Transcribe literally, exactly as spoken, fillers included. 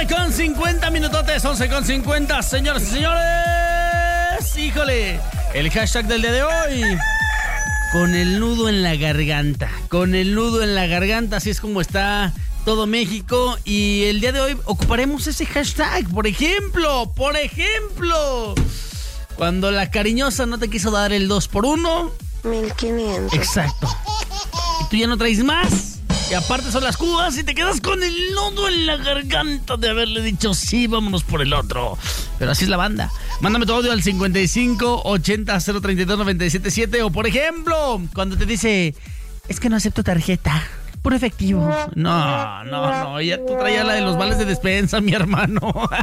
once con cincuenta minutotes, once con cincuenta, señoras y señores. Híjole, el hashtag del día de hoy: con el nudo en la garganta. Con el nudo en la garganta, así es como está todo México. Y el día de hoy ocuparemos ese hashtag. Por ejemplo, por ejemplo, cuando la cariñosa no te quiso dar el dos por uno. mil quinientos. Exacto. Y tú ya no traes más. Y aparte son las cubas y te quedas con el nudo en la garganta de haberle dicho sí, vámonos por el otro. Pero así es la banda. Mándame tu audio al cincuenta y cinco ochenta cero treinta y dos noventa y siete siete. O por ejemplo, cuando te dice, es que no acepto tarjeta, puro efectivo. No, no, no, ya tú traías la de los vales de despensa, mi hermano.